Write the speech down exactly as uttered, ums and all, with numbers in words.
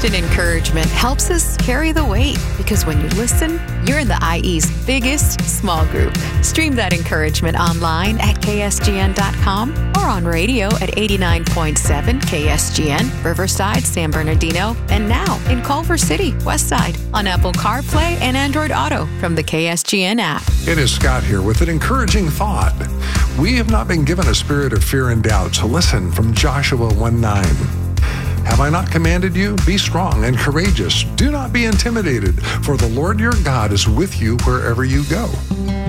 Constant encouragement helps us carry the weight because when you listen, you're in the I E's biggest small group. Stream that encouragement online at K S G N dot com or on radio at eighty-nine point seven K S G N, Riverside, San Bernardino, and now in Culver City, Westside, on Apple CarPlay and Android Auto from the K S G N app. It is Scott here with an encouraging thought. We have not been given a spirit of fear and doubt, so listen from Joshua one nine. Have I not commanded you? Be strong and courageous. Do not be intimidated, for the Lord your God is with you wherever you go.